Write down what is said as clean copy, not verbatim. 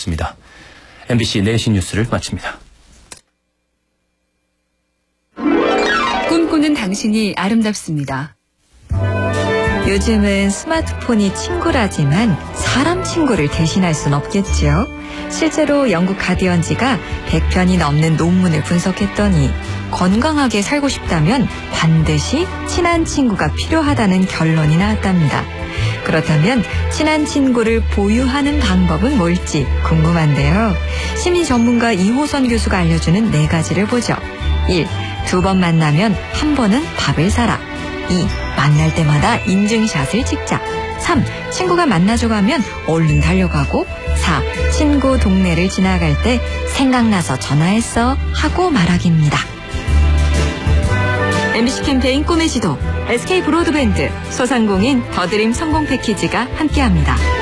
진행했습니다. MBC 4시 뉴스를 마칩니다. 꿈꾸는 당신이 아름답습니다. 요즘은 스마트폰이 친구라지만 사람 친구를 대신할 순 없겠죠. 실제로 영국 가디언지가 100편이 넘는 논문을 분석했더니 건강하게 살고 싶다면 반드시 친한 친구가 필요하다는 결론이 나왔답니다. 그렇다면 친한 친구를 보유하는 방법은 뭘지 궁금한데요. 심리 전문가 이호선 교수가 알려주는 4가지를 보죠. 1. 2번 만나면 한 번은 밥을 사라. 2. 만날 때마다 인증샷을 찍자. 3. 친구가 만나자고 하면 얼른 달려가고. 4. 친구 동네를 지나갈 때 생각나서 전화했어 하고 말하기입니다. MBC 캠페인 꿈의 지도, SK 브로드밴드, 소상공인 더드림 성공 패키지가 함께합니다.